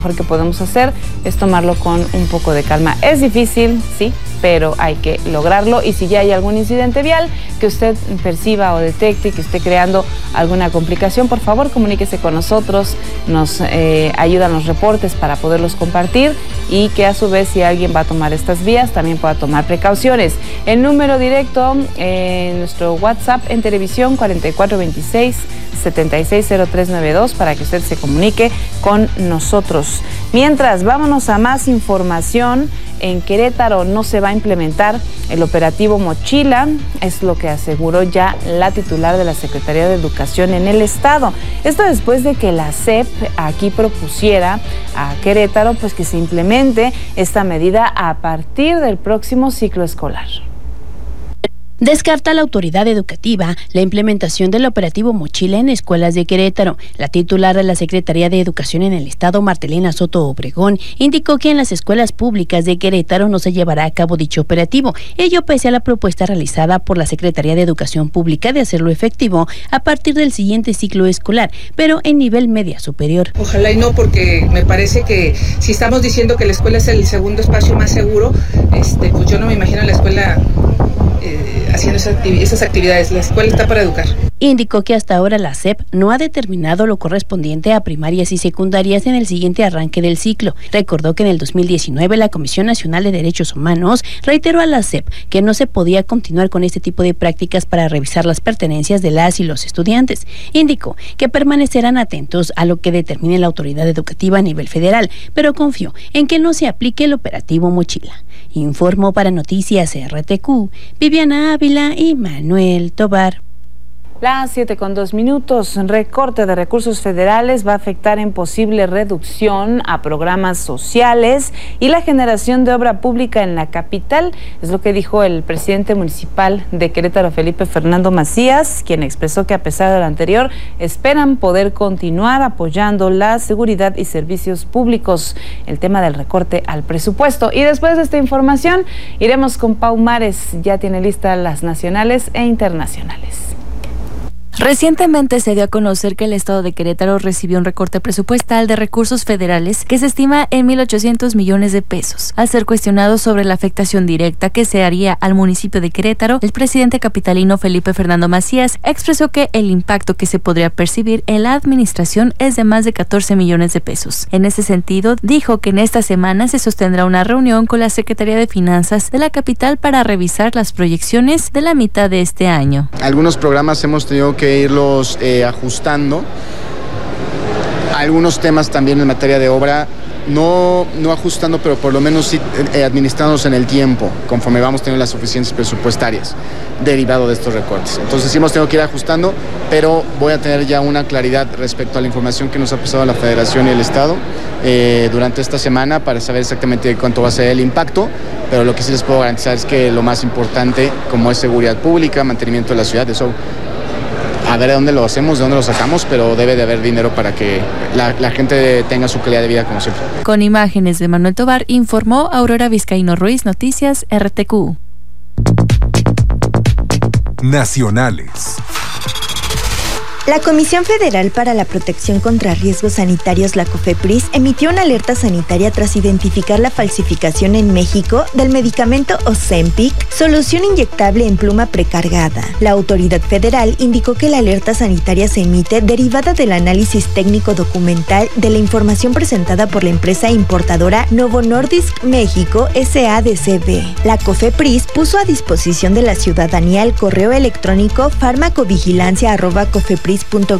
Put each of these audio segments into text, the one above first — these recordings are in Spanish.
Lo mejor que podemos hacer es tomarlo con un poco de calma. Es difícil, sí, pero hay que lograrlo. Y si ya hay algún incidente vial que usted perciba o detecte y que esté creando alguna complicación, por favor comuníquese con nosotros, nos ayudan los reportes para poderlos compartir y que a su vez, si alguien va a tomar estas vías, también pueda tomar precauciones. El número directo en nuestro WhatsApp en televisión 4426-760392 para que usted se comunique con nosotros. Mientras, vámonos a más información. En Querétaro no se va a implementar el operativo Mochila, es lo que aseguró ya la titular de la Secretaría de Educación en el estado. Esto después de que la SEP aquí propusiera a Querétaro pues que se implemente esta medida a partir del próximo ciclo escolar. Descarta la autoridad educativa la implementación del operativo Mochila en escuelas de Querétaro. La titular de la Secretaría de Educación en el estado, Martelena Soto Obregón, indicó que en las escuelas públicas de Querétaro no se llevará a cabo dicho operativo, ello pese a la propuesta realizada por la Secretaría de Educación Pública de hacerlo efectivo a partir del siguiente ciclo escolar, pero en nivel media superior. Ojalá y no, porque me parece que si estamos diciendo que la escuela es el segundo espacio más seguro, pues yo no me imagino la escuela haciendo esas actividades. La escuela está para educar. Indicó que hasta ahora la SEP no ha determinado lo correspondiente a primarias y secundarias en el siguiente arranque del ciclo. Recordó que en el 2019 la Comisión Nacional de Derechos Humanos reiteró a la SEP que no se podía continuar con este tipo de prácticas para revisar las pertenencias de las y los estudiantes. Indicó que permanecerán atentos a lo que determine la autoridad educativa a nivel federal, pero confió en que no se aplique el operativo Mochila. Informó para Noticias RTQ, Viviana Ávila y Manuel Tobar. Las 7:02. Recorte de recursos federales va a afectar en posible reducción a programas sociales y la generación de obra pública en la capital. Es lo que dijo el presidente municipal de Querétaro, Felipe Fernando Macías, quien expresó que a pesar de lo anterior, esperan poder continuar apoyando la seguridad y servicios públicos. El tema del recorte al presupuesto. Y después de esta información, iremos con Pau Mares. Ya tiene listas las nacionales e internacionales. Recientemente se dio a conocer que el estado de Querétaro recibió un recorte presupuestal de recursos federales que se estima en 1,800 millones de pesos. Al ser cuestionado sobre la afectación directa que se haría al municipio de Querétaro, el presidente capitalino Felipe Fernando Macías expresó que el impacto que se podría percibir en la administración es de más de 14 millones de pesos. En ese sentido, dijo que en esta semana se sostendrá una reunión con la Secretaría de Finanzas de la capital para revisar las proyecciones de la mitad de este año. Algunos programas hemos tenido que irlos ajustando. Algunos temas también en materia de obra, no ajustando, pero por lo menos sí administrándonos en el tiempo, conforme vamos teniendo las suficiencias presupuestarias derivado de estos recortes. Entonces sí hemos tenido que ir ajustando, pero voy a tener ya una claridad respecto a la información que nos ha pasado la Federación y el Estado durante esta semana para saber exactamente cuánto va a ser el impacto, pero lo que sí les puedo garantizar es que lo más importante, como es seguridad pública, mantenimiento de la ciudad, eso a ver de dónde lo hacemos, de dónde lo sacamos, pero debe de haber dinero para que la gente tenga su calidad de vida como siempre. Con imágenes de Manuel Tobar, informó Aurora Vizcaíno Ruiz, Noticias RTQ. Nacionales. La Comisión Federal para la Protección contra Riesgos Sanitarios, la COFEPRIS, emitió una alerta sanitaria tras identificar la falsificación en México del medicamento Ozempic, solución inyectable en pluma precargada. La autoridad federal indicó que la alerta sanitaria se emite derivada del análisis técnico documental de la información presentada por la empresa importadora Novo Nordisk México SADCB. La COFEPRIS puso a disposición de la ciudadanía el correo electrónico farmacovigilancia@cofepris.gov.mx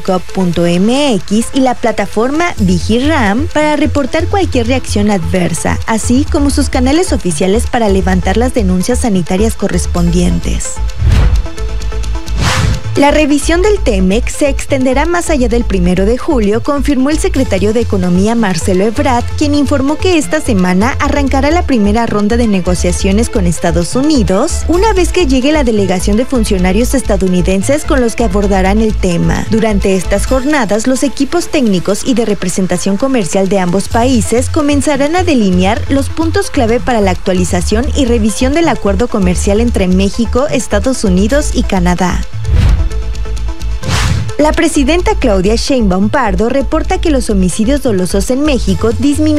y la plataforma Vigiram para reportar cualquier reacción adversa, así como sus canales oficiales para levantar las denuncias sanitarias correspondientes. La revisión del TEMEC se extenderá más allá del 1 de julio, confirmó el secretario de Economía Marcelo Ebrard, quien informó que esta semana arrancará la primera ronda de negociaciones con Estados Unidos, una vez que llegue la delegación de funcionarios estadounidenses con los que abordarán el tema. Durante estas jornadas, los equipos técnicos y de representación comercial de ambos países comenzarán a delinear los puntos clave para la actualización y revisión del acuerdo comercial entre México, Estados Unidos y Canadá. La presidenta Claudia Sheinbaum Pardo reporta que los homicidios dolosos en México disminuyeron